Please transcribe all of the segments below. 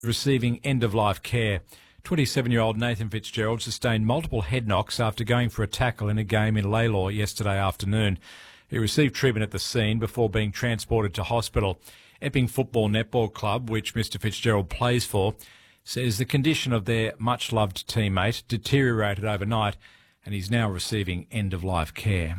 receiving end-of-life care. 27-year-old Nathan Fitzgerald sustained multiple head knocks after going for a tackle in a game in Lalor yesterday afternoon. He received treatment at the scene before being transported to hospital. Epping Football Netball Club, which Mr Fitzgerald plays for, says the condition of their much-loved teammate deteriorated overnight and he's now receiving end-of-life care.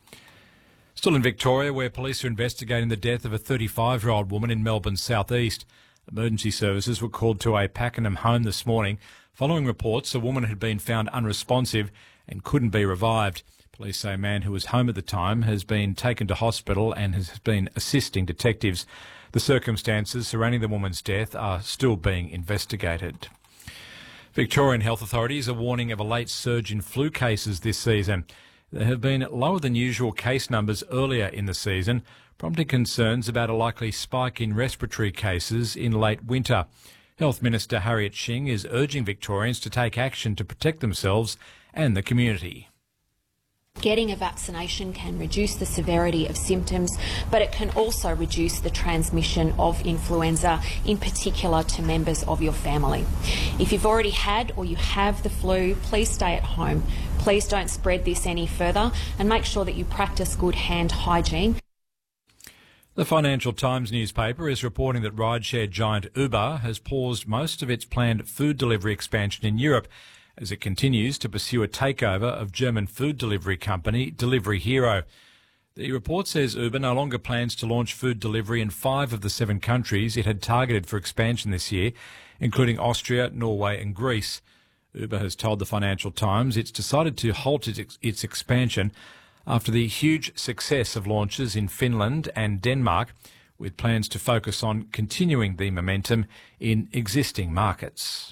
Still in Victoria, where police are investigating the death of a 35-year-old woman in Melbourne's southeast. Emergency services were called to a Pakenham home this morning. Following reports, a woman had been found unresponsive and couldn't be revived. Police say a man who was home at the time has been taken to hospital and has been assisting detectives. The circumstances surrounding the woman's death are still being investigated. Victorian health authorities are warning of a late surge in flu cases this season. There have been lower than usual case numbers earlier in the season, prompting concerns about a likely spike in respiratory cases in late winter. Health Minister Harriet Shing is urging Victorians to take action to protect themselves and the community. Getting a vaccination can reduce the severity of symptoms, but it can also reduce the transmission of influenza, in particular to members of your family. If you've already had or you have the flu, please stay at home. Please don't spread this any further and make sure that you practice good hand hygiene. The Financial Times newspaper is reporting that rideshare giant Uber has paused most of its planned food delivery expansion in Europe as it continues to pursue a takeover of German food delivery company Delivery Hero. The report says Uber no longer plans to launch food delivery in 5 of the 7 countries it had targeted for expansion this year, including Austria, Norway and Greece. Uber has told the Financial Times it's decided to halt its expansion after the huge success of launches in Finland and Denmark, with plans to focus on continuing the momentum in existing markets.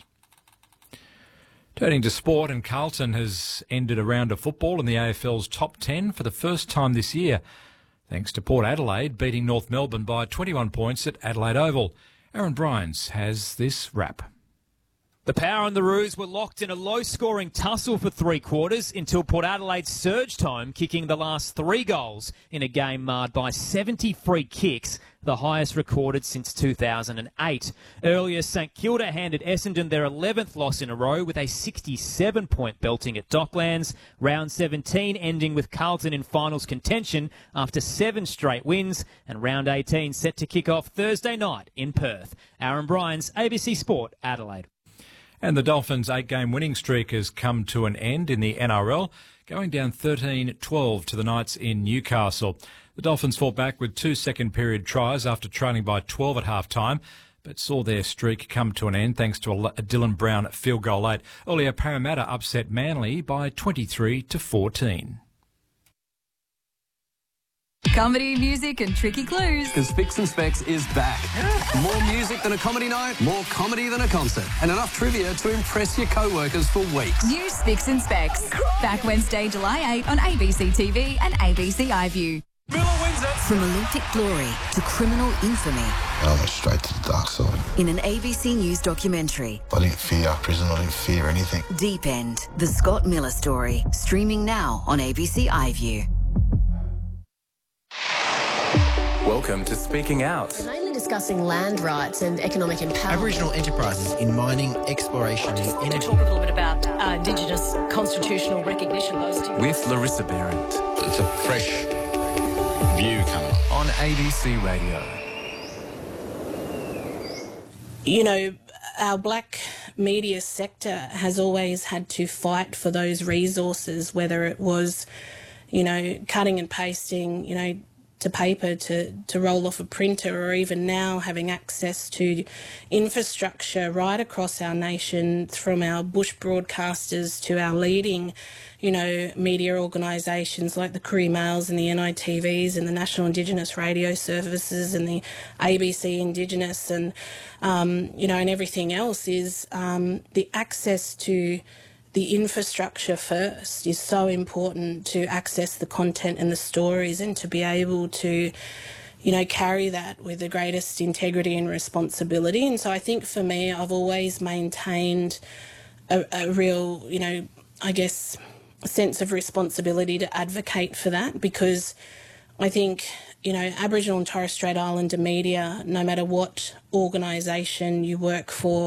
Turning to sport, and Carlton has ended a round of football in the AFL's top 10 for the first time this year, thanks to Port Adelaide beating North Melbourne by 21 points at Adelaide Oval. Aaron Bryans has this wrap. The Power and the Roos were locked in a low-scoring tussle for 3 quarters until Port Adelaide surged home, kicking the last 3 goals in a game marred by 70 free kicks, the highest recorded since 2008. Earlier, St Kilda handed Essendon their 11th loss in a row with a 67-point belting at Docklands. Round 17 ending with Carlton in finals contention after 7 straight wins, and round 18 set to kick off Thursday night in Perth. Aaron Bryans, ABC Sport, Adelaide. And the Dolphins' 8-game winning streak has come to an end in the NRL, going down 13-12 to the Knights in Newcastle. The Dolphins fought back with 2 second-period tries after trailing by 12 at half-time, but saw their streak come to an end thanks to a Dylan Brown field goal late. Earlier, Parramatta upset Manly by 23-14. Comedy, music and tricky clues. Because Spicks and Specs is back. More music than a comedy night, more comedy than a concert, and enough trivia to impress your co-workers for weeks. New Spicks and Specs. Back Wednesday, July 8 on ABC TV and ABC iView. Villa wins it. From Olympic glory to criminal infamy. I went straight to the dark side. In an ABC News documentary. I didn't fear prison, I didn't fear anything. Deep End, the Scott Miller story. Streaming now on ABC iView. Welcome to Speaking Out. We're mainly discussing land rights and economic empowerment. Aboriginal enterprises in mining, exploration and energy. To talk a little bit about Indigenous constitutional recognition. With Larissa Behrendt. It's a fresh view coming on ABC Radio. You know, our black media sector has always had to fight for those resources, whether it was, you know, cutting and pasting, you know, to paper to roll off a printer, or even now having access to infrastructure right across our nation, from our bush broadcasters to our leading, you know, media organisations like the Courier Mails and the NITVs and the National Indigenous Radio Services and the ABC Indigenous and, you know, and everything else is the access to the infrastructure first is so important to access the content and the stories and to be able to, you know, carry that with the greatest integrity and responsibility. And so I think for me, I've always maintained a real, you know, I guess, a sense of responsibility to advocate for that, because I think you know, Aboriginal and Torres Strait Islander media, no matter what organisation you work for,